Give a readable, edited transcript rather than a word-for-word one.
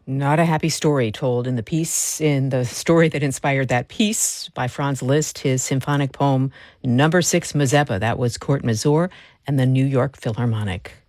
Not a happy story told in the story that inspired that piece by Franz Liszt, his symphonic poem Number 6 Mazeppa. That was Kurt Masur and the New York Philharmonic.